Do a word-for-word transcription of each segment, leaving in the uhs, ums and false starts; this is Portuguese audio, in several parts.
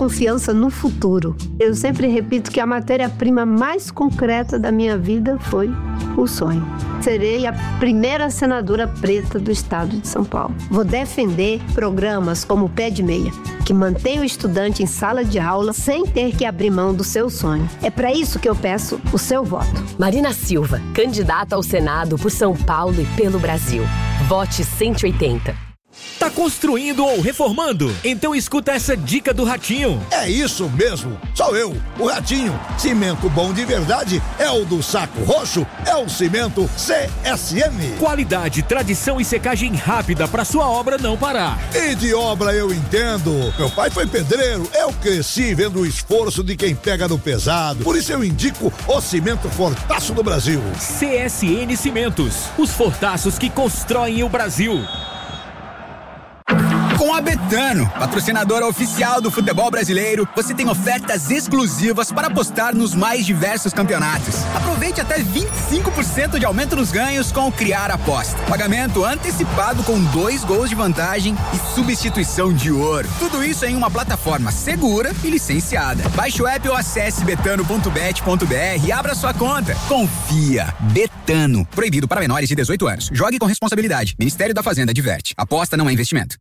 confiança no futuro. Eu sempre repito que a matéria-prima mais concreta da minha vida foi o sonho. Serei a primeira senadora preta do estado de São Paulo. Vou defender programas como o Pé de Meia, que mantém o estudante em sala de aula sem ter que abrir mão do seu sonho. É para isso que eu peço o seu voto. Marina Silva, candidata ao Senado por São Paulo e pelo Brasil. Vote cento e oitenta. Tá construindo ou reformando? Então escuta essa dica do Ratinho. É isso mesmo, sou eu, o Ratinho. Cimento bom de verdade é o do Saco Roxo, é o Cimento C S M. Qualidade, tradição e secagem rápida pra sua obra não parar. E de obra eu entendo. Meu pai foi pedreiro, eu cresci vendo o esforço de quem pega no pesado. Por isso eu indico o Cimento Fortaço do Brasil. C S N Cimentos, os fortaços que constroem o Brasil. Com a Betano, patrocinadora oficial do futebol brasileiro, você tem ofertas exclusivas para apostar nos mais diversos campeonatos. Aproveite até vinte e cinco por cento de aumento nos ganhos com o Criar Aposta. Pagamento antecipado com dois gols de vantagem e substituição de ouro. Tudo isso em uma plataforma segura e licenciada. Baixe o app ou acesse betano ponto bet ponto br e abra sua conta. Confia. Betano. Proibido para menores de dezoito anos. Jogue com responsabilidade. Ministério da Fazenda adverte. Aposta não é investimento.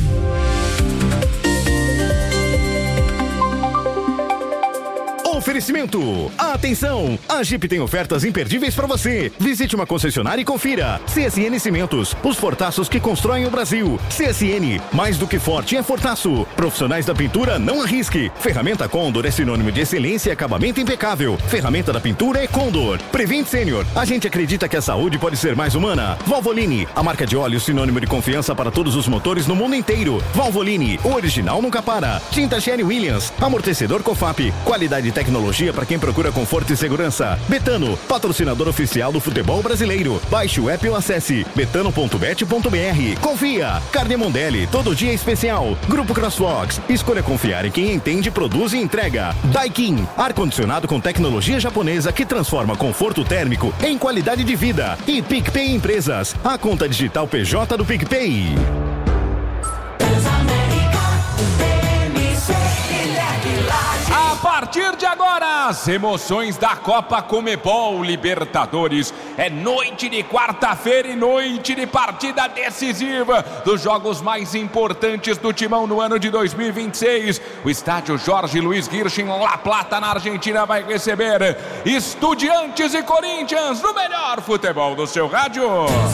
Oferecimento. Atenção! A Jeep tem ofertas imperdíveis para você. Visite uma concessionária e confira. C S N Cimentos, os fortaços que constroem o Brasil. C S N, mais do que forte é fortaço. Profissionais da pintura, não arrisque. Ferramenta Condor é sinônimo de excelência e acabamento impecável. Ferramenta da pintura é Condor. Prevent Senior, a gente acredita que a saúde pode ser mais humana. Valvoline, a marca de óleo sinônimo de confiança para todos os motores no mundo inteiro. Valvoline, o original nunca para. Tinta Sherry Williams, amortecedor Cofap, qualidade técnica. Tecnologia para quem procura conforto e segurança. Betano, patrocinador oficial do futebol brasileiro. Baixe o app ou acesse betano ponto bet ponto br. Confia. Carne Mondelli, todo dia especial. Grupo Crossfox, escolha confiar em quem entende, produz e entrega. Daikin, ar-condicionado com tecnologia japonesa que transforma conforto térmico em qualidade de vida. E PicPay Empresas, a conta digital P J do PicPay. A partir de agora, as emoções da Copa Conmebol Libertadores. É noite de quarta-feira e noite de partida decisiva dos jogos mais importantes do Timão no ano de dois mil e vinte e seis. O estádio Jorge Luiz Guirch em La Plata, na Argentina, vai receber Estudiantes e Corinthians no melhor futebol do seu rádio.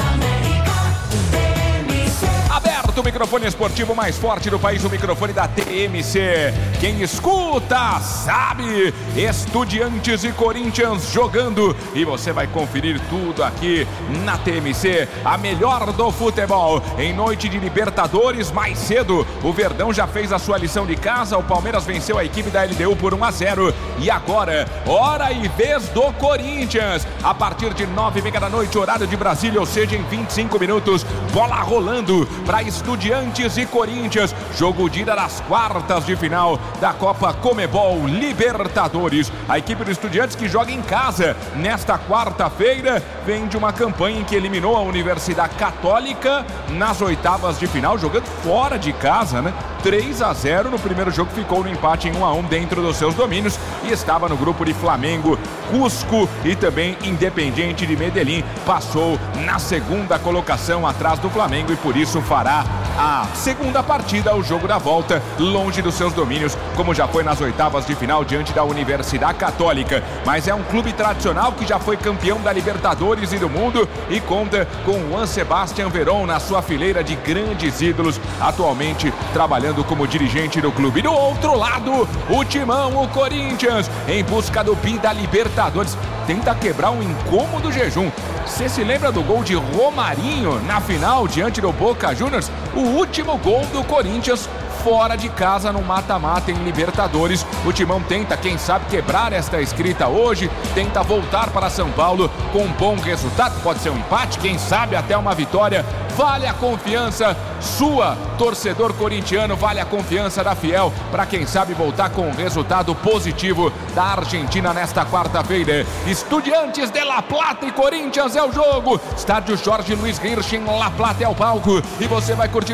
Aberto o microfone esportivo mais forte do país, o microfone da T M C. Quem escuta sabe, Estudiantes e Corinthians jogando, e você vai conferir tudo aqui na T M C, a melhor do futebol. Em noite de Libertadores, mais cedo, o Verdão já fez a sua lição de casa, o Palmeiras venceu a equipe da L D U por um a zero, e agora, hora e vez do Corinthians, a partir de nove e meia da noite, horário de Brasília, ou seja, em vinte e cinco minutos, bola rolando para Estudiantes e Corinthians, jogo de ida das quartas de final da Copa Conmebol Libertadores. A equipe do Estudiantes, que joga em casa nesta quarta-feira, vem de uma campanha em que eliminou a Universidade Católica nas oitavas de final, jogando fora de casa, né? três a zero no primeiro jogo, ficou no empate em um a um dentro dos seus domínios e estava no grupo de Flamengo, Cusco e também Independiente de Medellín. Passou na segunda colocação atrás do Flamengo e por isso fará a segunda partida, o jogo da volta, longe dos seus domínios, como já foi nas oitavas de final diante da Universidade Católica. Mas é um clube tradicional que já foi campeão da Libertadores e do mundo e conta com Juan Sebastián Verón na sua fileira de grandes ídolos, atualmente trabalhando como dirigente do clube. Do outro lado, o Timão, o Corinthians, em busca do bi da Libertadores, tenta quebrar um incômodo jejum. Você se lembra do gol de Romarinho na final diante do Boca Juniors? O último gol do Corinthians fora de casa no mata-mata em Libertadores. O Timão tenta, quem sabe, quebrar esta escrita hoje, tenta voltar para São Paulo com um bom resultado, pode ser um empate, quem sabe até uma vitória. Vale a confiança sua, torcedor corintiano, vale a confiança da Fiel para quem sabe voltar com um resultado positivo da Argentina nesta quarta-feira. Estudiantes de La Plata e Corinthians é o jogo. Estádio Jorge Luiz Guirch em La Plata é o palco e você vai curtir